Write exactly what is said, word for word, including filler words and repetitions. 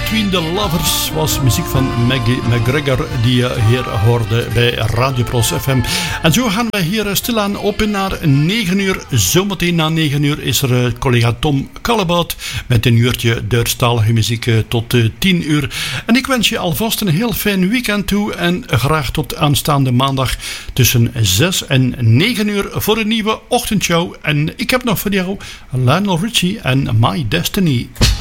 Between the Lovers was muziek van Maggie McGregor die je hier hoorde bij Radio Pros F M. En zo gaan wij hier stilaan op naar negen uur. Zometeen na negen uur is er collega Tom Kallebout met een uurtje Duitsstalige muziek tot tien uur. En ik wens je alvast een heel fijn weekend toe en graag tot aanstaande maandag tussen zes en negen uur voor een nieuwe ochtendshow. En ik heb nog voor jou Lionel Richie en My Destiny.